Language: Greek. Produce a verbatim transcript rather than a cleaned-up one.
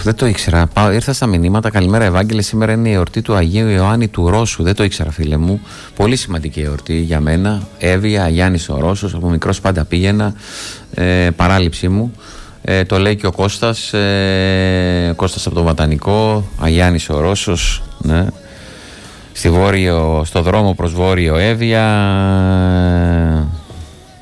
δεν το ήξερα. Πάω, ήρθα στα μηνύματα. Καλημέρα, Ευάγγελε. Σήμερα είναι η εορτή του Αγίου Ιωάννη του Ρώσου. Δεν το ήξερα, φίλε μου. Πολύ σημαντική εορτή για μένα. Εύβοια, Γιάννης ο Ρώσος. Από μικρός πάντα πήγαινα. Ε, παράληψή μου. Ε, το λέει και ο Κώστας. Ε, Κώστας από το Βατανικό. Αγιάννης ο Ρώσος. Ναι. Στη βόρειο, στο δρόμο προς Βόρειο Εύβοια.